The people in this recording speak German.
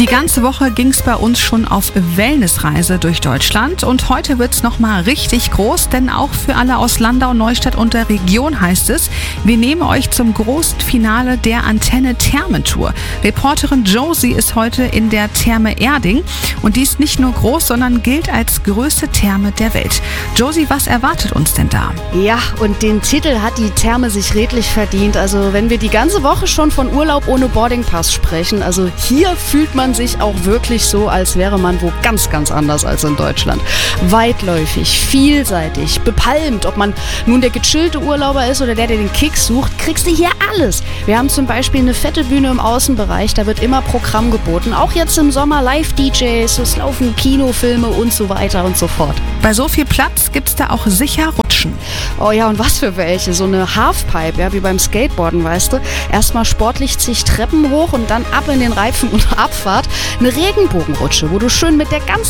Die ganze Woche ging es bei uns schon auf Wellnessreise durch Deutschland und heute wird es nochmal richtig groß, denn auch für alle aus Landau, Neustadt und der Region heißt es, wir nehmen euch zum großen Finale der Antenne Thermentour. Reporterin Josie ist heute in der Therme Erding und die ist nicht nur groß, sondern gilt als größte Therme der Welt. Josie, was erwartet uns denn da? Ja, und den Titel hat die Therme sich redlich verdient. Also wenn wir die ganze Woche schon von Urlaub ohne Boardingpass sprechen, also hier fühlt man sich auch wirklich so, als wäre man wo ganz, ganz anders als in Deutschland. Weitläufig, vielseitig, bepalmt. Ob man nun der gechillte Urlauber ist oder der den Kick sucht, kriegst du hier alles. Wir haben zum Beispiel eine fette Bühne im Außenbereich, da wird immer Programm geboten. Auch jetzt im Sommer Live-DJs, es laufen Kinofilme und so weiter und so fort. Bei so viel Platz gibt's da auch sicher Rutschen. Oh ja, und was für welche? So eine Halfpipe, ja, wie beim Skateboarden, weißt du. Erstmal sportlich zig Treppen hoch und dann ab in den Reifen und Abfahrt. Eine Regenbogenrutsche, wo du schön mit der ganzen